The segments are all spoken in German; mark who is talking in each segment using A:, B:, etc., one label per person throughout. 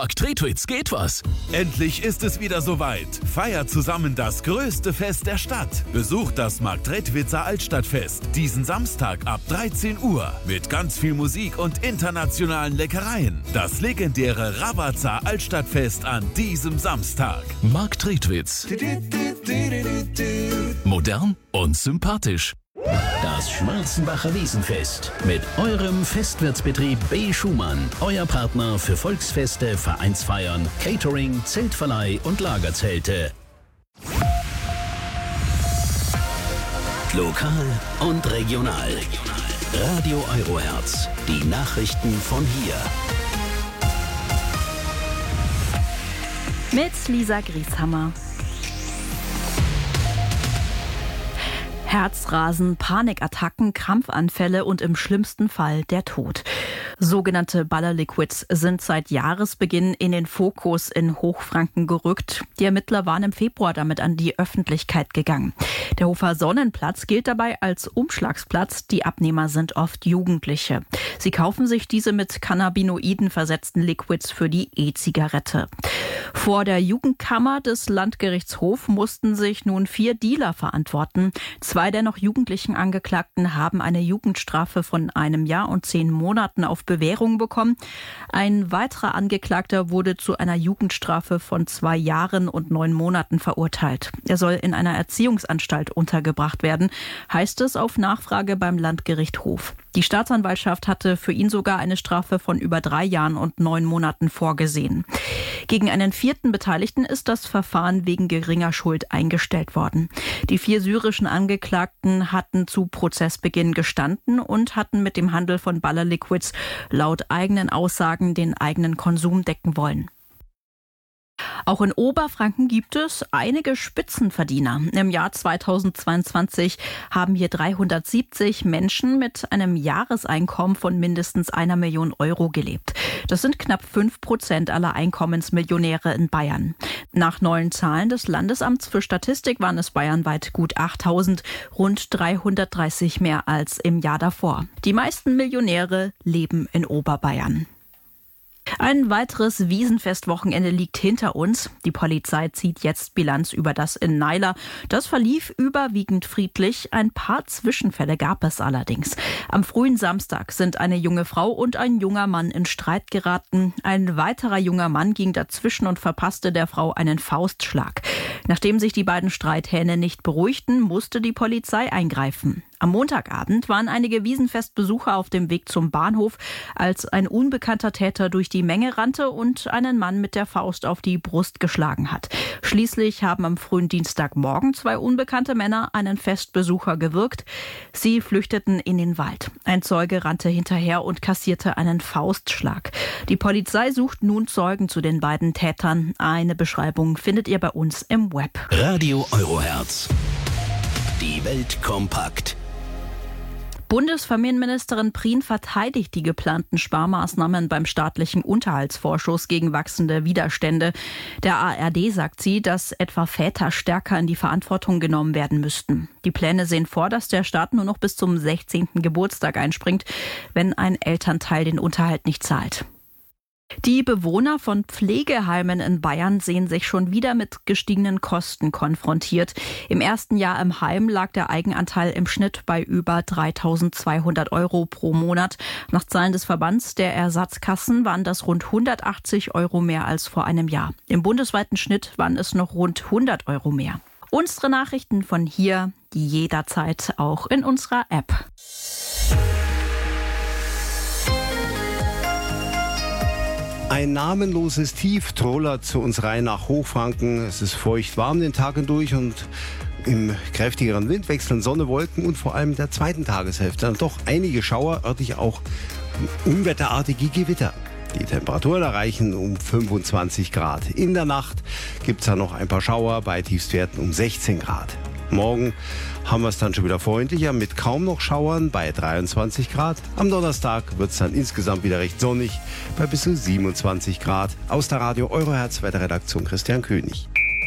A: Marktredwitz geht was.
B: Endlich ist es wieder soweit. Feiert zusammen das größte Fest der Stadt. Besucht das Marktredwitzer Altstadtfest diesen Samstag ab 13 Uhr mit ganz viel Musik und internationalen Leckereien. Das legendäre Ravazza Altstadtfest an diesem Samstag.
A: Marktredwitz. Modern und sympathisch. Das Schwarzenbacher Wiesenfest mit eurem Festwirtsbetrieb B. Schumann. Euer Partner für Volksfeste, Vereinsfeiern, Catering, Zeltverleih und Lagerzelte. Lokal und regional. Radio Eurohertz. Die Nachrichten von hier.
C: Mit Lisa Grieshammer. Herzrasen, Panikattacken, Krampfanfälle und im schlimmsten Fall der Tod. Sogenannte Ballerliquids sind seit Jahresbeginn in den Fokus in Hochfranken gerückt. Die Ermittler waren im Februar damit an die Öffentlichkeit gegangen. Der Hofer Sonnenplatz gilt dabei als Umschlagsplatz. Die Abnehmer sind oft Jugendliche. Sie kaufen sich diese mit Cannabinoiden versetzten Liquids für die E-Zigarette. Vor der Jugendkammer des Landgerichts Hof mussten sich nun 4 Dealer verantworten. 2 der noch jugendlichen Angeklagten haben eine Jugendstrafe von 1 Jahr und 10 Monaten auf Bewährung bekommen. Ein weiterer Angeklagter wurde zu einer Jugendstrafe von 2 Jahren und 9 Monaten verurteilt. Er soll in einer Erziehungsanstalt untergebracht werden, heißt es auf Nachfrage beim Landgericht Hof. Die Staatsanwaltschaft hatte für ihn sogar eine Strafe von über 3 Jahren und 9 Monaten vorgesehen. Gegen einen 4. Beteiligten ist das Verfahren wegen geringer Schuld eingestellt worden. Die 4 syrischen Angeklagten hatten zu Prozessbeginn gestanden und hatten mit dem Handel von Ballerliquids laut eigenen Aussagen den eigenen Konsum decken wollen. Auch in Oberfranken gibt es einige Spitzenverdiener. Im Jahr 2022 haben hier 370 Menschen mit einem Jahreseinkommen von mindestens 1 Million Euro gelebt. Das sind knapp 5% aller Einkommensmillionäre in Bayern. Nach neuen Zahlen des Landesamts für Statistik waren es bayernweit gut 8.000, rund 330 mehr als im Jahr davor. Die meisten Millionäre leben in Oberbayern. Ein weiteres Wiesenfestwochenende liegt hinter uns. Die Polizei zieht jetzt Bilanz über das in Naila. Das verlief überwiegend friedlich. Ein paar Zwischenfälle gab es allerdings. Am frühen Samstag sind eine junge Frau und ein junger Mann in Streit geraten. Ein weiterer junger Mann ging dazwischen und verpasste der Frau einen Faustschlag. Nachdem sich die beiden Streithähne nicht beruhigten, musste die Polizei eingreifen. Am Montagabend waren einige Wiesenfestbesucher auf dem Weg zum Bahnhof, als ein unbekannter Täter durch die Menge rannte und einen Mann mit der Faust auf die Brust geschlagen hat. Schließlich haben am frühen Dienstagmorgen 2 unbekannte Männer einen Festbesucher gewürgt. Sie flüchteten in den Wald. Ein Zeuge rannte hinterher und kassierte einen Faustschlag. Die Polizei sucht nun Zeugen zu den beiden Tätern. Eine Beschreibung findet ihr bei uns im Web.
A: Radio Eurohertz. Die Welt kompakt.
C: Bundesfamilienministerin Prien verteidigt die geplanten Sparmaßnahmen beim staatlichen Unterhaltsvorschuss gegen wachsende Widerstände. Der ARD sagt sie, dass etwa Väter stärker in die Verantwortung genommen werden müssten. Die Pläne sehen vor, dass der Staat nur noch bis zum 16. Geburtstag einspringt, wenn ein Elternteil den Unterhalt nicht zahlt. Die Bewohner von Pflegeheimen in Bayern sehen sich schon wieder mit gestiegenen Kosten konfrontiert. Im ersten Jahr im Heim lag der Eigenanteil im Schnitt bei über 3.200 € pro Monat. Nach Zahlen des Verbands der Ersatzkassen waren das rund 180 € mehr als vor einem Jahr. Im bundesweiten Schnitt waren es noch rund 100 € mehr. Unsere Nachrichten von hier, jederzeit auch in unserer App.
D: Ein namenloses Tief trollert zu uns rein nach Hochfranken. Es ist feucht warm den Tag hindurch und im kräftigeren Wind wechseln Sonne, Wolken und vor allem in der zweiten Tageshälfte dann doch einige Schauer, örtlich auch unwetterartige Gewitter. Die Temperaturen erreichen um 25 Grad. In der Nacht gibt es dann noch ein paar Schauer bei Tiefstwerten um 16 Grad. Morgen haben wir es dann schon wieder freundlicher mit kaum noch Schauern bei 23 Grad. Am Donnerstag wird es dann insgesamt wieder recht sonnig bei bis zu 27 Grad. Aus der Radio Eurohertz Wetterredaktion Christian König.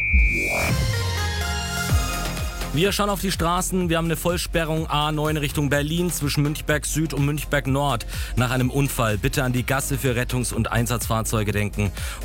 E: Wir schauen auf die Straßen. Wir haben eine Vollsperrung A9 Richtung Berlin zwischen Münchberg Süd und Münchberg Nord. Nach einem Unfall bitte an die Gasse für Rettungs- und Einsatzfahrzeuge denken.